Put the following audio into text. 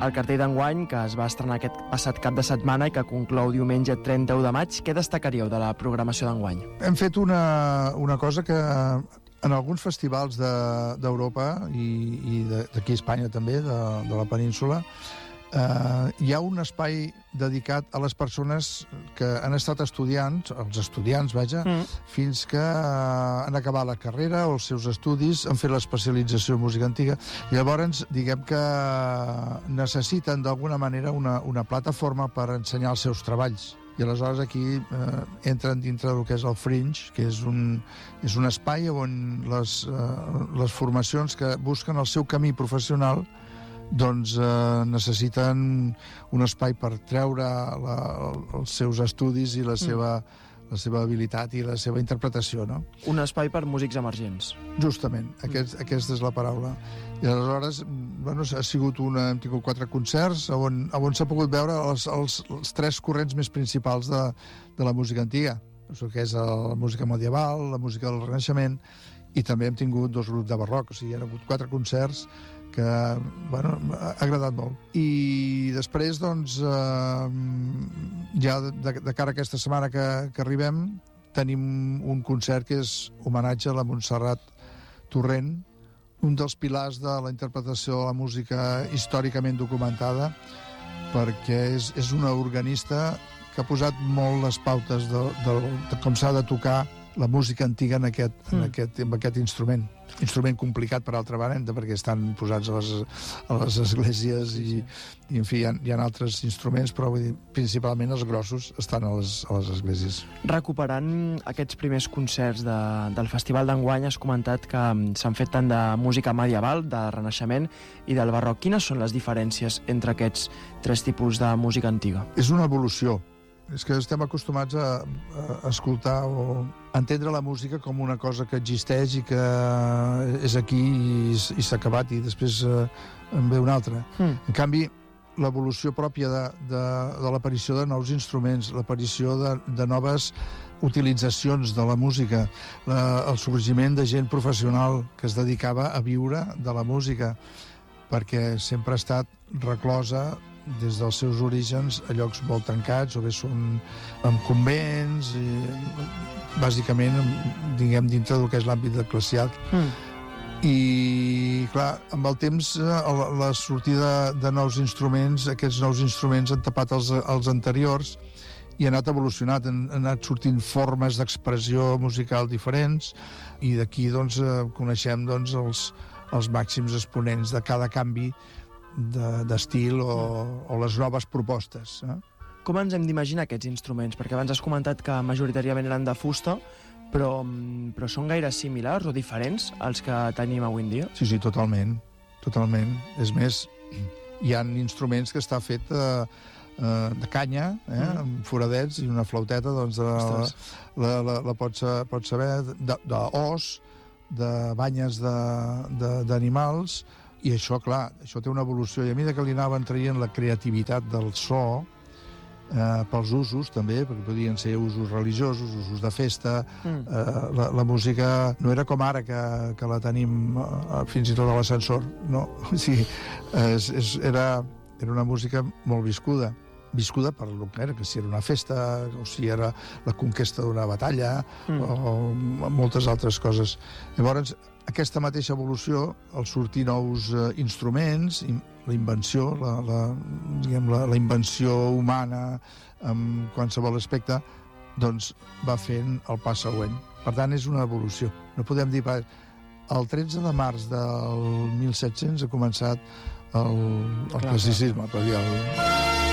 El cartell d'enguany, que es va estrenar aquest passat cap de setmana i que conclou diumenge 31 de maig, què destacaríeu de la programació d'enguany? Hem fet una cosa que en alguns festivals d'Europa i d'aquí a Espanya també, de la península, hi ha un espai dedicat a les persones que han estat estudiants, els estudiants, fins que han acabat la carrera o els seus estudis, han fet l'especialització en música antiga, i llavors diguem que necessiten d'alguna manera una plataforma per ensenyar els seus treballs. I aleshores aquí entren dintre del que és el Fringe, que és un espai on les formacions que busquen el seu camí professional doncs necessiten un espai per treure els seus estudis i la seva habilitat i la seva interpretació, no? Un espai per músics emergents. Justament, aquesta és la paraula. I aleshores, hem tingut 4 concerts on s'ha pogut veure els 3 corrents més principals de la música antiga, que és la música medieval, la música del Renaixement, i també hem tingut 2 grups de barroc, o sigui, hi ha hagut 4 concerts que, ha agradat molt. I després, doncs, ja de cara a aquesta setmana que arribem, tenim un concert que és homenatge a la Montserrat Torrent, un dels pilars de la interpretació de la música històricament documentada, perquè és una organista que ha posat molt les pautes de com s'ha de tocar la música antiga amb aquest instrument. Instrument complicat, per altra banda, perquè estan posats a les esglésies i en fi, hi ha altres instruments, però vull dir, principalment els grossos estan a les esglésies. Recuperant aquests primers concerts del Festival d'enguany, has comentat que s'han fet tant de música medieval, de Renaixement i del barroc. Quines són les diferències entre aquests 3 tipus de música antiga? És una evolució. És que estem acostumats a escoltar o entendre la música com una cosa que existeix i que és aquí i s'ha acabat i després en ve una altra. En canvi, l'evolució pròpia de l'aparició de nous instruments, l'aparició de noves utilitzacions de la música, el sorgiment de gent professional que es dedicava a viure de la música, perquè sempre ha estat reclosa des dels seus orígens a llocs molt tancats, o bé són en convents, bàsicament, diguem, dintre del que és l'àmbit eclesiàstic. I, clar, amb el temps, la sortida de nous instruments, aquests nous instruments han tapat els anteriors i han anat evolucionant, han anat sortint formes d'expressió musical diferents, i d'aquí, doncs, coneixem els màxims exponents de cada canvi d'estil o les noves propostes. Com ens hem d'imaginar aquests instruments? Perquè abans has comentat que majoritàriament eren de fusta, però són gaire similars o diferents als que tenim avui en dia? Sí, totalment. És més, hi ha instruments que està fet de canya, amb foradets i una flauteta, doncs la pots saber, d'os, de banyes d'animals. I això, clar, això té una evolució, i a mesura que li anaven traient la creativitat del so, pels usos també, perquè podien ser usos religiosos, usos de festa, la música no era com ara que la tenim fins i tot a l'ascensor, no? O sigui, era una música molt viscuda per el que era, que si era una festa o si era la conquesta d'una batalla o moltes altres coses. Llavors, aquesta mateixa evolució, al sortir nous instruments, la invenció, la invenció humana en qualsevol aspecte, doncs va fent el pas següent. Per tant, és una evolució. No podem dir, el 13 de març del 1700 ha començat el classicisme, per dir-ho.